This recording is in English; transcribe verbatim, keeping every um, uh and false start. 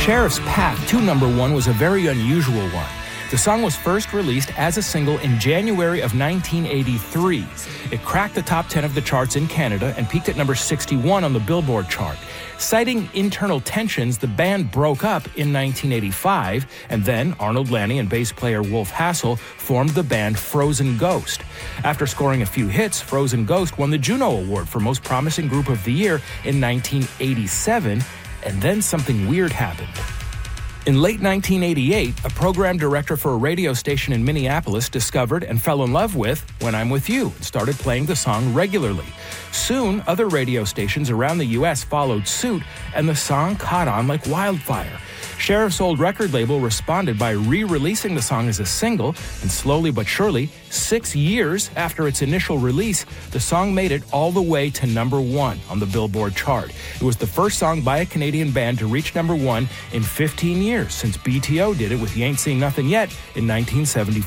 Sheriff's path to number one was a very unusual one. The song was first released as a single in January of nineteen eighty-three. It cracked the top ten of the charts in Canada and peaked at number sixty-one on the Billboard chart. Citing internal tensions, the band broke up in nineteen eighty-five, and then Arnold Lanni and bass player Wolf Hassel formed the band Frozen Ghost. After scoring a few hits, Frozen Ghost won the Juno Award for Most Promising Group of the Year in nineteen eighty-seven, and then something weird happened. In late nineteen eighty-eight, a program director for a radio station in Minneapolis discovered and fell in love with When I'm With You and started playing the song regularly. Soon, other radio stations around the U S followed suit, and the song caught on like wildfire. Sheriff's old record label responded by re-releasing the song as a single, and slowly but surely, six years after its initial release, the song made it all the way to number one on the Billboard chart. It was the first song by a Canadian band to reach number one in fifteen years, since B T O did it with You Ain't Seen Nothing Yet in nineteen seventy-four.